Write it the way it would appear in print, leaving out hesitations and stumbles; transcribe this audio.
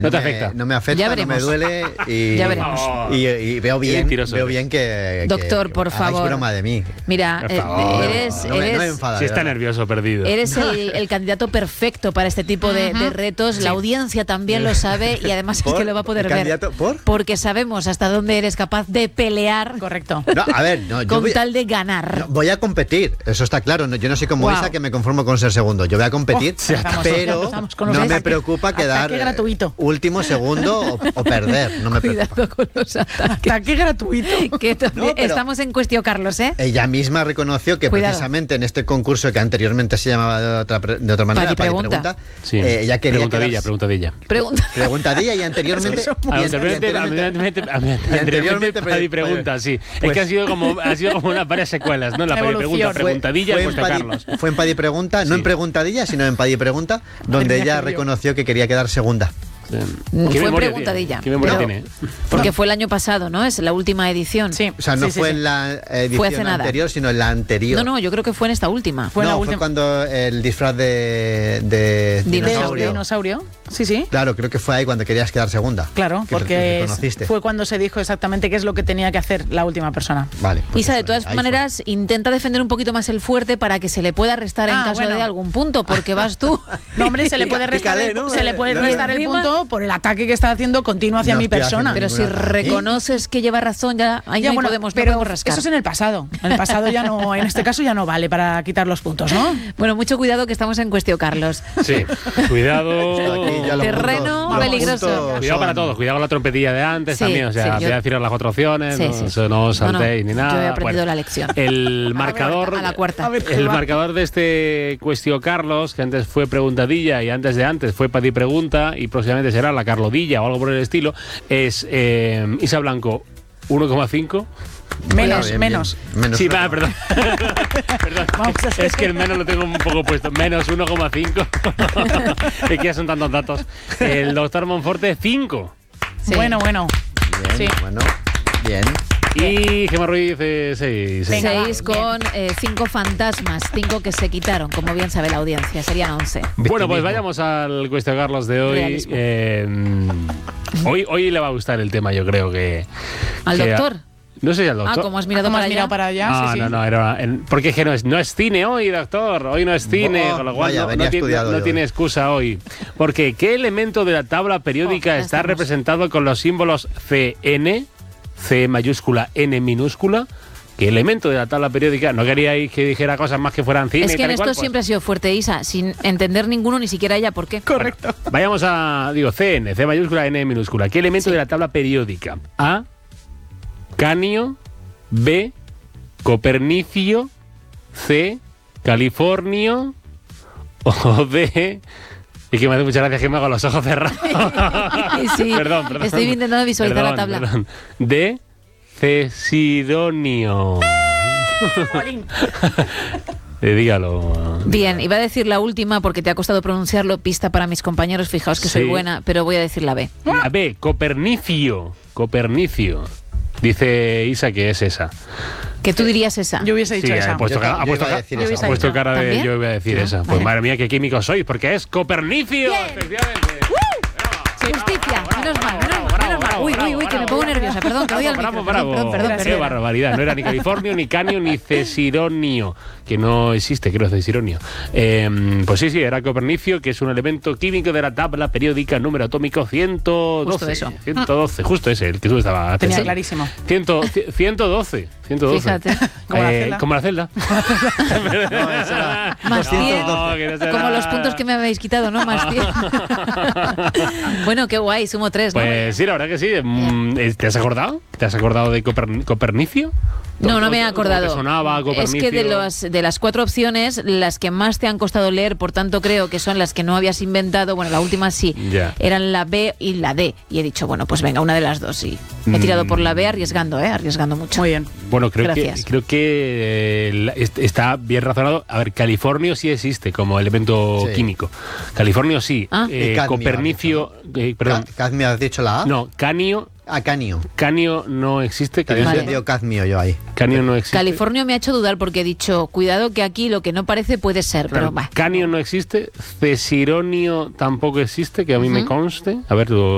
No te afecta. No me afecta, no me duele y, ya veremos. Y veo bien que doctor, por favor. broma de mí. Mira, eres no me enfada, si está nervioso, perdido. Eres el candidato perfecto para este tipo de retos. Sí. La audiencia también lo sabe y además es que lo va a poder ver. Porque sabemos hasta dónde eres capaz de pelear. Correcto. No, a ver, con tal de ganar. No, voy a competir, eso está claro. Yo no soy como Isa, que me conformo con ser segundo. Yo voy a competir, pero no me preocupa quedar último, segundo o perder. No me preocupa. Cuidado con los ataques. Ataque gratuito. Que estamos en cuestión, Carlos, ¿eh? Ella misma reconoció que precisamente en este concurso que anteriormente se llamaba de otra manera, Paddy Pregunta, sí. Ella quería Preguntadilla. Preguntadilla y anteriormente Paddy Pregunta, sí. Es que ha sido como varias secuelas, ¿no? La Paddy Pregunta, Preguntadilla y puesto Carlos. Fue en Paddy Pregunta, no en Preguntadilla, sino en Paddy Pregunta, donde ella reconoció que quería quedar segunda. Fue preguntadilla. ¿Qué memoria tiene? Porque fue el año pasado, ¿no? Es la última edición. Sí. O sea, no fue en la edición anterior, sino en la anterior. No, yo creo que fue en esta última. Fue cuando el disfraz de dinosaurio. Sí. Claro, creo que fue ahí cuando querías quedar segunda. Claro, porque fue cuando se dijo exactamente qué es lo que tenía que hacer la última persona. Vale. Pues Isa, de todas maneras, intenta defender un poquito más el fuerte para que se le pueda restar en caso de algún punto, porque vas tú. No, hombre, se le puede restar el punto por el ataque que está haciendo continuo hacia mi persona. Pero si reconoces que lleva razón, ahí no podemos rascar. Eso es en el pasado. En el pasado ya no, en este caso ya no vale para quitar los puntos, ¿no? Bueno, mucho cuidado que estamos en cuestión, Carlos. Sí, cuidado. Terreno peligroso. Cuidado para todos, cuidado con la trompetilla de antes también, o sea, voy a decir las 4 opciones, no os saltéis ni nada. Yo he aprendido la lección. El marcador, a la cuarta. El marcador de este Cuestión Carlos, que antes fue Preguntadilla y antes fue Paddy Pregunta y próximamente será la Carlodilla o algo por el estilo, es Isa Blanco 1,5. Menos. Sí, perdón. Es que el menos lo tengo un poco puesto. Menos 1,5. Es que ya son tantos datos. El doctor Monforte, 5. Sí. Bueno. Bien. Y Gemma Ruiz, 6. 6 con 5 fantasmas, 5 que se quitaron, como bien sabe la audiencia, serían 11. Bueno, pues vayamos al Cuestión Carlos de hoy. Hoy le va a gustar el tema, yo creo que... ¿Al doctor? No sé si al doctor. ¿Cómo has mirado para allá? No, porque es que no es cine hoy, doctor. Hoy no es cine, con lo cual no tiene excusa hoy. Porque ¿qué elemento de la tabla periódica está representado con los símbolos CN, C mayúscula, N minúscula? ¿Qué elemento de la tabla periódica? No queríais que dijera cosas más que fueran cine. Es que en esto siempre ha sido fuerte, Isa, sin entender ninguno, ni siquiera ella por qué. Correcto. Bueno, vayamos a, CN, C mayúscula, N minúscula. ¿Qué elemento de la tabla periódica? A, Canio, B, Copernicio, C, Californio o D... Y que me hace muchas gracias que me hago los ojos cerrados. Sí, perdón. Estoy intentando visualizar la tabla. D, Cesidonio. Dígalo. Bien, iba a decir la última porque te ha costado pronunciarlo, pista para mis compañeros, fijaos que soy buena, pero voy a decir la B. La B, Copernicio. Dice Isa que es esa. ¿Que tú dirías esa? Yo hubiese dicho esa. Ha puesto cara de yo voy a decir esa. Pues madre mía, qué químicos sois, porque es Copernicio. Efectivamente. Justicia, menos mal. Uy, que me pongo nerviosa, perdón, que voy al micro. Perdón. Qué barbaridad, no era ni Californio, ni Canio, ni Cesidonio, que no existe, creo, Cesidonio. Pues sí, era Copernicio, que es un elemento químico de la tabla periódica número atómico 112. Justo eso. 112, justo ese, el que tú estabas... Tenía clarísimo. 112. Fíjate. Como la celda. Más 100. Como los puntos que me habéis quitado, ¿no? Más 100. Bueno, qué guay, sumo 3, ¿no? Pues sí, la verdad que sí. ¿Te has acordado? ¿Te has acordado de Copernicio? No me he acordado. Sonaba Copernicio. Es que de las 4 opciones, las que más te han costado leer, por tanto creo que son las que no habías inventado, bueno, la última sí, eran la B y la D. Y he dicho, bueno, pues venga, una de las dos, sí. He tirado por la B arriesgando mucho. Muy bien. Bueno, creo que está bien razonado. A ver, Californio sí existe como elemento químico. Californio sí. Copernicio... perdón. ¿Cadmio has dicho la A? No, Canio... Canio. Canio no existe. También he entendido cadmio yo ahí. Canio no existe. Californio me ha hecho dudar porque he dicho, cuidado que aquí lo que no parece puede ser, pero va. Canio no existe. Cesironio tampoco existe, que a mí me conste. A ver,